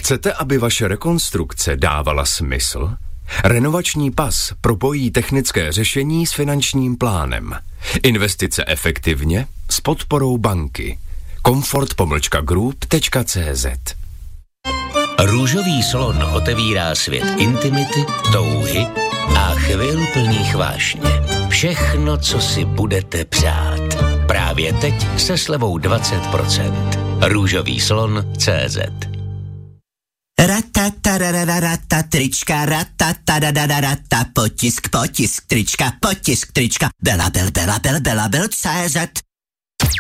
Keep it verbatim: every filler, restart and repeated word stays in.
Chcete, aby vaše rekonstrukce dávala smysl? Renovační pas propojí technické řešení s finančním plánem. Investice efektivně s podporou banky. Comfort pomlčka group tečka cé zet. Růžový slon otevírá svět intimity, touhy a chvil plných vášně. Všechno, co si budete přát. Právě teď se slevou dvacet procent. Růžový slon tečka cé zet. Ratatarararata trička, ratatarararata potisk, potisk trička, potisk trička, Bela, bel, bela, bel, bela, bel, cé zet.